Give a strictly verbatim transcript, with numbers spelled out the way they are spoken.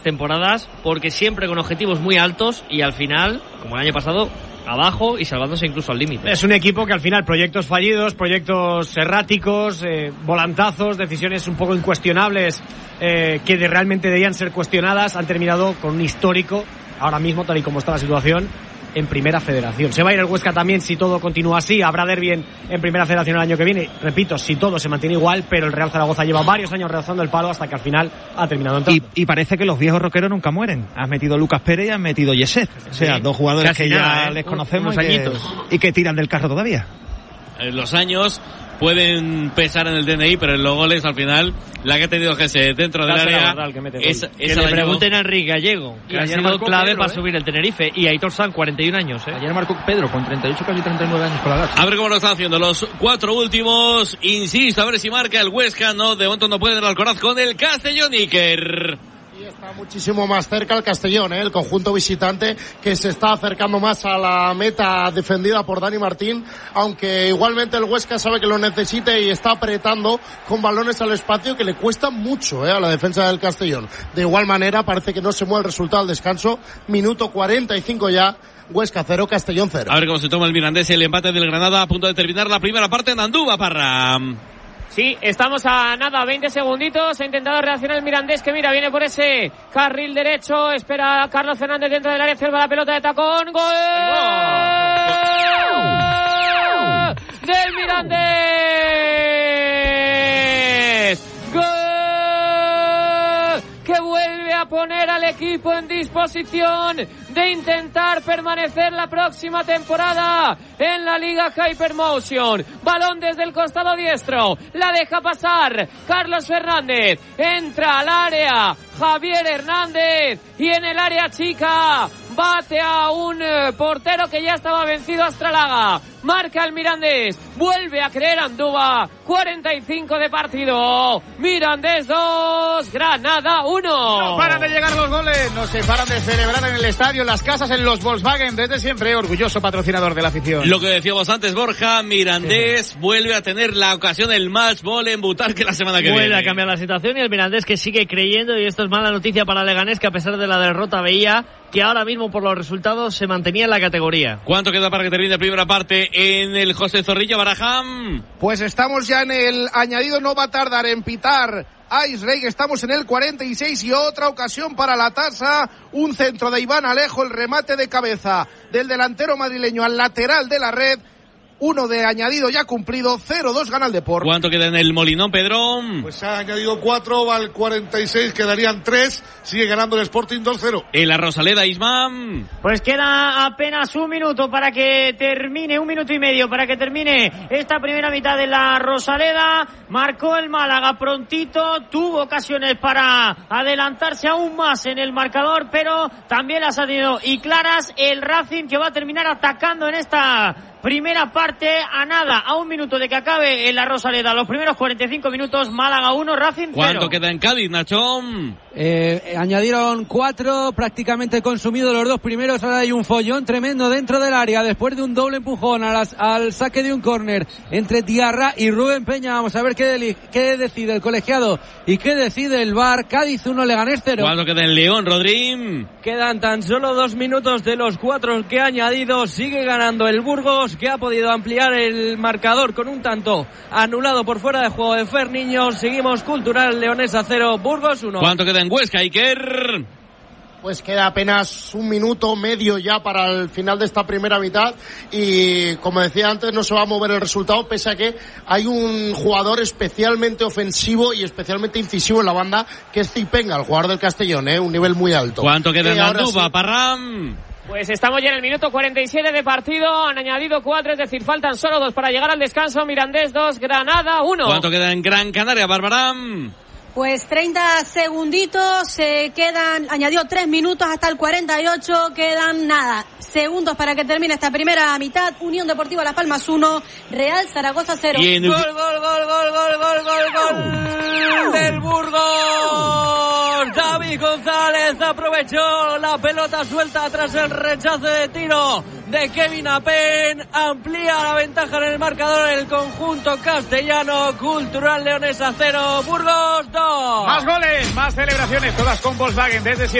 temporadas, porque siempre con objetivos muy altos y al final, como el año pasado, abajo y salvándose incluso al límite. Es un equipo que al final proyectos fallidos, proyectos erráticos, eh, volantazos, decisiones un poco incuestionables eh, que de realmente debían ser cuestionadas, han terminado con un histórico, ahora mismo tal y como está la situación, en Primera Federación. Se va a ir el Huesca también si todo continúa así, habrá derbi en, en Primera Federación el año que viene, repito, si todo se mantiene igual, pero el Real Zaragoza lleva varios años rozando el palo hasta que al final ha terminado entrando. Y, y parece que los viejos roqueros nunca mueren. Has metido Lucas Pérez y has metido Yesef, o sea, sí, dos jugadores que nada, ya ¿eh? les conocemos y que, y que tiran del carro todavía. Los años pueden pesar en el D N I, pero en los goles al final la que ha tenido Gese dentro del área es, que le pregunten a Enrique Gallego, que ha sido clave Pedro, para ¿eh? subir el Tenerife, y Aitor San, cuarenta y un años. ¿eh? Ayer marcó Pedro con treinta y ocho, casi treinta y nueve años con la Garza. A ver cómo lo están haciendo los cuatro últimos. Insisto, a ver si marca el Huesca. No, de momento no puede dar Alcoraz con el Castellón. Iker. Está muchísimo más cerca el Castellón, ¿eh? El conjunto visitante que se está acercando más a la meta defendida por Dani Martín, aunque igualmente el Huesca sabe que lo necesita y está apretando con balones al espacio que le cuesta mucho ¿eh? a la defensa del Castellón. De igual manera parece que no se mueve el resultado al descanso, minuto cuarenta y cinco ya. Huesca cero, Castellón cero. A ver cómo se toma el Mirandés, el empate del Granada a punto de terminar la primera parte en Andúba, Parra. Sí, estamos a nada, veinte segunditos. Ha intentado reaccionar el Mirandés, que mira, viene por ese carril derecho. Espera a Carlos Fernández dentro del área, observa la pelota de tacón. ¡Gol! ¡Gol! ¡Del Mirandés! ¡Gol! Que vuelve a poner al equipo en disposición de intentar permanecer la próxima temporada en la Liga Hypermotion. Balón desde el costado diestro, la deja pasar Carlos Fernández, entra al área Javier Hernández y en el área chica bate a un portero que ya estaba vencido, Astralaga. Marca el Mirandés, vuelve a creer Andúba. Cuarenta y cinco de partido, Mirandés dos, Granada uno. No paran de llegar los goles, no se paran de celebrar en el estadio, en las casas, en los Volkswagen, desde siempre orgulloso patrocinador de la afición. Lo que decíamos antes, Borja, Mirandés sí. vuelve a tener la ocasión, el match ball en Butarque la semana que vuelve viene. Vuelve a cambiar la situación y el Mirandés que sigue creyendo, y esto es mala noticia para Leganés, que a pesar de la derrota veía que ahora mismo por los resultados se mantenía en la categoría. ¿Cuánto queda para que termine la primera parte en el José Zorrilla, Barajam? Pues estamos ya en el añadido, no va a tardar en pitar Ice Rey, estamos en el cuarenta y seis y otra ocasión para la tasa, un centro de Iván Alejo, el remate de cabeza del delantero madrileño al lateral de la red. Uno de añadido ya cumplido, cero dos gana el Depor. ¿Cuánto queda en el Molinón, Pedro? Pues ha añadido cuatro, va al cuarenta y seis, quedarían tres, sigue ganando el Sporting dos cero. En la Rosaleda, Isman. Pues queda apenas un minuto para que termine, un minuto y medio para que termine esta primera mitad de la Rosaleda. Marcó el Málaga prontito, tuvo ocasiones para adelantarse aún más en el marcador, pero también las ha tenido y claras el Racing, que va a terminar atacando en esta primera parte a nada, a un minuto de que acabe en la Rosaleda. Los primeros cuarenta y cinco minutos, Málaga uno, Racing cero. ¿Cuánto queda en Cádiz, Nacho? Eh, añadieron cuatro, prácticamente consumidos los dos primeros. Ahora hay un follón tremendo dentro del área después de un doble empujón a las, al saque de un córner entre Diarra y Rubén Peña. Vamos a ver qué, deli, qué decide el colegiado y qué decide el V A R. Cádiz uno, Leganés cero. ¿Cuánto queda en León, Rodrín? Quedan tan solo dos minutos de los cuatro que ha añadido. Sigue ganando el Burgos, que ha podido ampliar el marcador con un tanto anulado por fuera de juego de Ferniño. Seguimos Cultural Leonesa cero, Burgos uno. ¿Cuánto queda en Huesca, Iker? Pues queda apenas un minuto medio ya para el final de esta primera mitad y, como decía antes, no se va a mover el resultado, pese a que hay un jugador especialmente ofensivo y especialmente incisivo en la banda, que es Zipenga, el jugador del Castellón, ¿eh? Un nivel muy alto. ¿Cuánto queda eh, en Andúba, sí. Parram? Pues estamos ya en el minuto cuarenta y siete de partido, han añadido cuatro, es decir, faltan solo dos para llegar al descanso. Mirandés dos, Granada uno. ¿Cuánto queda en Gran Canaria, Bárbara? Pues treinta segunditos, se eh, quedan, añadió tres minutos hasta el cuarenta y ocho, quedan nada, segundos para que termine esta primera mitad. Unión Deportiva Las Palmas uno, Real Zaragoza cero. En... Gol, gol, gol, gol, gol, gol, gol, gol del Burgos. David González aprovechó la pelota suelta tras el rechace de tiro de Kevin Apen. Amplía la ventaja en el marcador el conjunto castellano. Cultural Leonesa cero, Burgos dos. Más goles, más celebraciones, todas con Volkswagen desde